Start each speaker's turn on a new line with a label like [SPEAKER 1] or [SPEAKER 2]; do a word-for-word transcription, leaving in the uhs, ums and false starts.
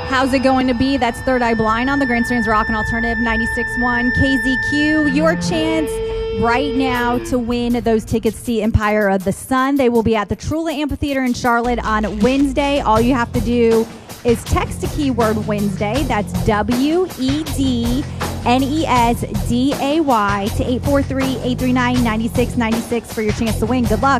[SPEAKER 1] How's it going to be? That's Third Eye Blind on the Grandstands Rock and Alternative ninety-six point one K Z Q. Your chance right now to win those tickets to see Empire of the Sun. They will be at the Trula Amphitheater in Charlotte on Wednesday. All you have to do is text the keyword Wednesday. That's W E D N E S D A Y to eight four three, eight three nine, nine six nine six for your chance to win. Good luck.